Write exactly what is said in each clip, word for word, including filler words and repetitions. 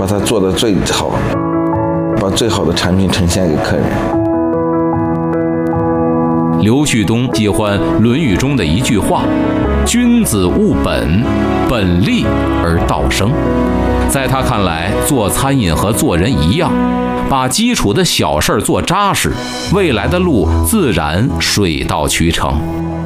把它做得最好，把最好的产品呈现给客人。 刘旭东喜欢《论语》中的一句话：“君子务本，本立而道生。”在他看来，做餐饮和做人一样，把基础的小事做扎实，未来的路自然水到渠成。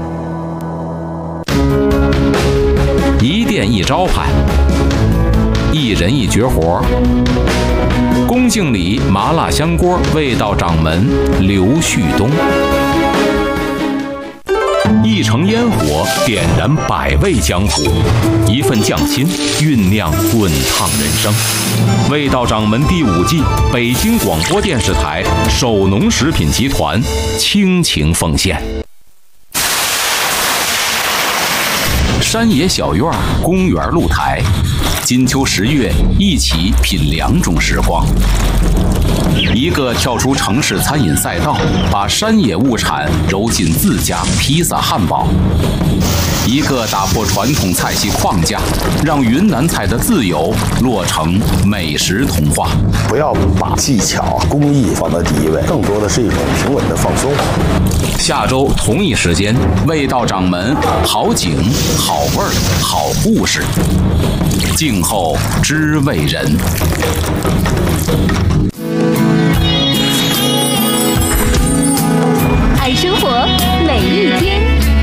一店一招牌，一人一绝活。宫敬里麻辣香锅味道掌门刘旭东。一城烟火点燃百味江湖，一份匠心酝酿滚烫人生。味道掌门第五季，北京广播电视台首农食品集团倾情奉献。山野小院，公园露台，金秋十月，一起品两种时光。一个跳出城市餐饮赛道，把山野物产揉进自家披萨汉堡；一个打破传统菜系框架，让云南菜的自由落成美食童话。 不要把技巧、工艺放在第一位，更多的是一种平稳的放松。 下周同一时间，味道掌门，好景、好味儿、好故事，静候知味人。 爱生活，每一天。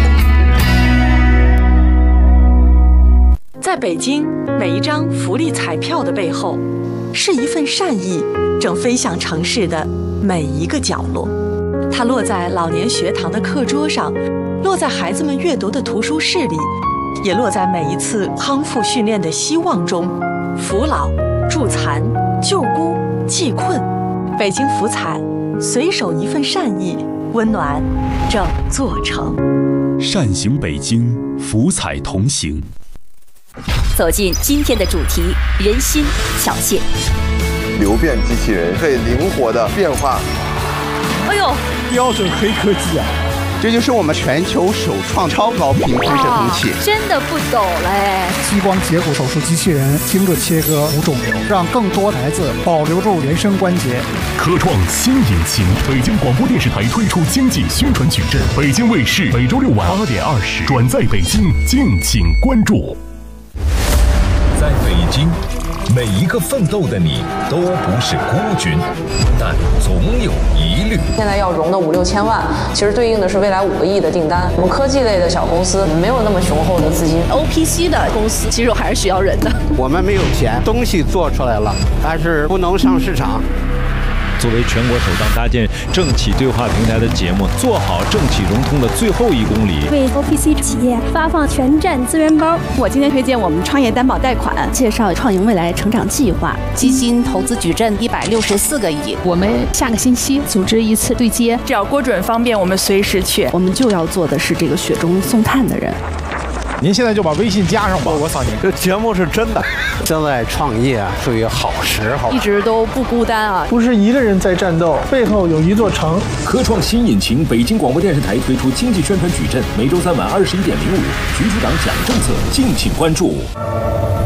在北京，每一张福利彩票的背后，是一份善意，正飞向城市的每一个角落。它落在老年学堂的课桌上，落在孩子们阅读的图书室里，也落在每一次康复训练的希望中。扶老、助残、救孤、济困，北京福彩，随手一份善意，温暖正做成。 善行北京，福彩同行。 走进今天的主题：人心巧线。 流变机器人可以灵活的变化。 哎呦， 标准黑科技啊！ 这就是我们全球首创超高频放射空气， 真的不抖嘞！ 激光截骨手术机器人精准切割无肿瘤，让更多孩子保留住原生关节。 科创新引擎，北京广播电视台推出经济宣传矩阵，北京卫视每周六晚八点二十转载北京，敬请关注。 在北京，每一个奋斗的你都不是孤军，但总有疑虑。 现在要融的五六千万，其实对应的是未来五个亿的订单。我们科技类的小公司没有那么雄厚的资金 ，O P C 的公司其实还是需要人的。 我们没有钱，东西做出来了，但是不能上市场。 作为全国首档搭建政企对话平台的节目，做好政企融通的最后一公里， 为 O P C 企业发放全站资源包。 我今天推荐我们创业担保贷款， 介绍创盈未来成长计划，基金投资矩阵一百六十四个亿。 我们下个星期组织一次对接， 只要郭准方便，我们随时去。 我们就要做的是这个雪中送炭的人。 您现在就把微信加上吧， 我扫您。这节目是真的。现在创业啊，属于好时候， 一直都不孤单啊， 不是一个人在战斗，背后有一座城。 科创新引擎，北京广播电视台推出经济宣传矩阵，每周三晚二十一点零五，局处长讲政策，敬请关注。